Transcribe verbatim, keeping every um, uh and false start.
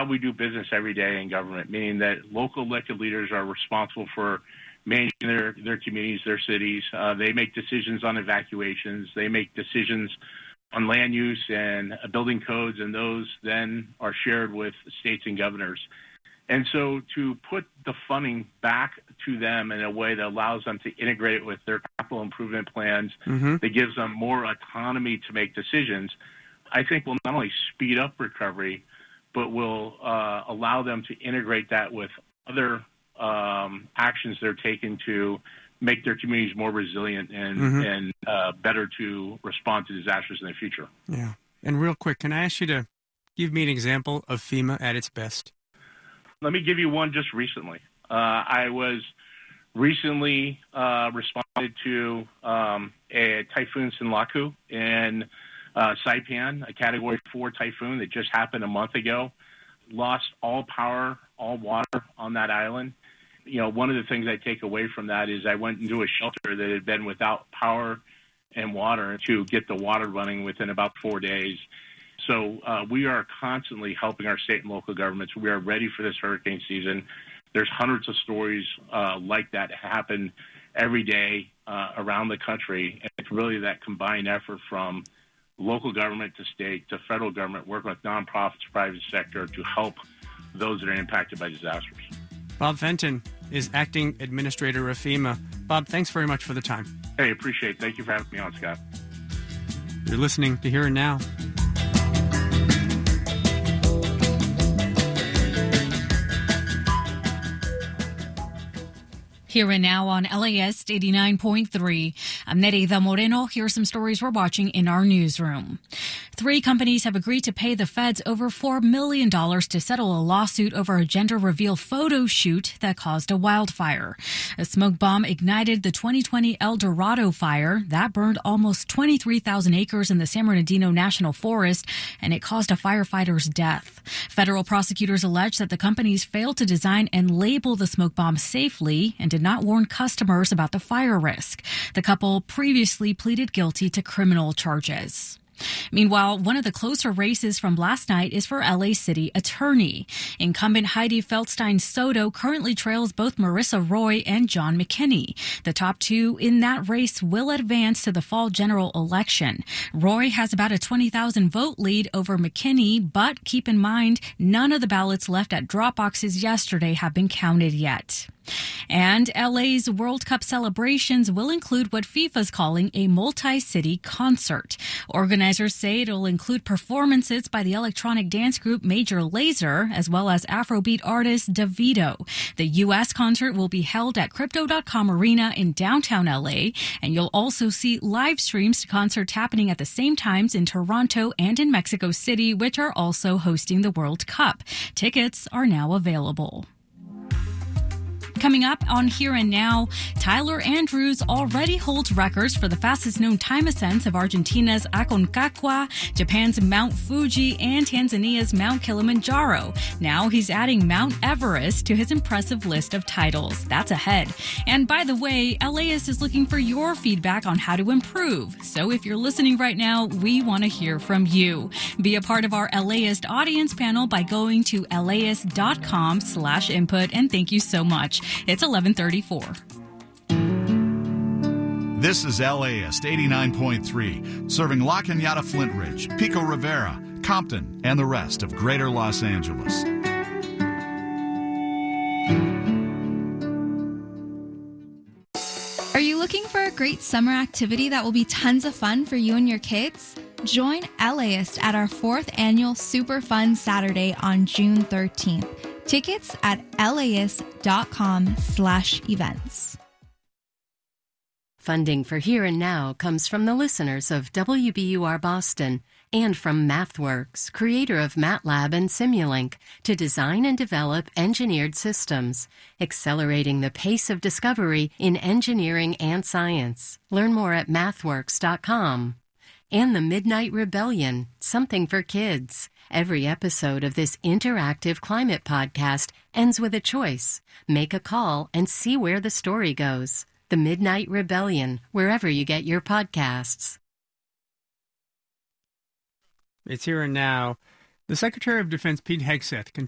how we do business every day in government, meaning that local elected leaders are responsible for managing their, their communities, their cities. Uh, they make decisions on evacuations. They make decisions on land use and uh, building codes, and those then are shared with states and governors. And so to put the funding back to them in a way that allows them to integrate it with their capital improvement plans, mm-hmm. that gives them more autonomy to make decisions, I think will not only speed up recovery, but will uh, allow them to integrate that with other um, actions they're taking to make their communities more resilient and, mm-hmm. and uh, better to respond to disasters in the future. Yeah. And real quick, can I ask you to give me an example of FEMA at its best? Let me give you one just recently. Uh, I was recently uh, responded to um, a Typhoon Sinlaku in uh, Saipan, a Category four typhoon that just happened a month ago. Lost all power, all water on that island. You know, one of the things I take away from that is I went into a shelter that had been without power and water to get the water running within about four days. So uh, we are constantly helping our state and local governments. We are ready for this hurricane season. There's hundreds of stories uh, like that happen every day uh, around the country. And it's really that combined effort from local government to state to federal government, working with nonprofits, private sector to help those that are impacted by disasters. Bob Fenton is Acting Administrator of FEMA. Bob, thanks very much for the time. Hey, appreciate it. Thank you for having me on, Scott. You're listening to Here and Now. Here and Now on L A S eighty-nine point three. I'm Nereida Moreno. Here are some stories we're watching in our newsroom. Three companies have agreed to pay the feds over four million dollars to settle a lawsuit over a gender reveal photo shoot that caused a wildfire. A smoke bomb ignited the twenty twenty El Dorado fire. That burned almost twenty-three thousand acres in the San Bernardino National Forest, and it caused a firefighter's death. Federal prosecutors allege that the companies failed to design and label the smoke bomb safely and did not warn customers about the fire risk. The couple previously pleaded guilty to criminal charges. Meanwhile, one of the closer races from last night is for L A City Attorney. Incumbent Heidi Feldstein-Soto currently trails both Marissa Roy and John McKinney. The top two in that race will advance to the fall general election. Roy has about a twenty thousand vote lead over McKinney, but keep in mind, none of the ballots left at drop boxes yesterday have been counted yet. And L A's World Cup celebrations will include what FIFA's calling a multi-city concert. Organizers say it'll include performances by the electronic dance group Major Lazer, as well as Afrobeat artist Davido. The U S concert will be held at Crypto dot com Arena in downtown L A, and you'll also see live streams to concerts happening at the same times in Toronto and in Mexico City, which are also hosting the World Cup. Tickets are now available. Coming up on Here and Now, Tyler Andrews already holds records for the fastest-known time ascents of Argentina's Aconcagua, Japan's Mount Fuji, and Tanzania's Mount Kilimanjaro. Now he's adding Mount Everest to his impressive list of titles. That's ahead. And by the way, L A S is looking for your feedback on how to improve. So if you're listening right now, we want to hear from you. Be a part of our LAist audience panel by going to laist.com slash input, and thank you so much. It's eleven thirty-four. This is LAist eighty-nine point three, serving La Cañada, Flint Ridge, Pico Rivera, Compton, and the rest of Greater Los Angeles. Are you looking for a great summer activity that will be tons of fun for you and your kids? Join LAist at our fourth annual Super Fun Saturday on June thirteenth. Tickets at laist.com slash events. Funding for Here and Now comes from the listeners of W B U R Boston and from MathWorks, creator of MATLAB and Simulink, to design and develop engineered systems, accelerating the pace of discovery in engineering and science. Learn more at mathworks dot com. And the Midnight Rebellion, something for kids. Every episode of this interactive climate podcast ends with a choice. Make a call and see where the story goes. The Midnight Rebellion, wherever you get your podcasts. It's Here and Now. The Secretary of Defense, Pete Hegseth, continues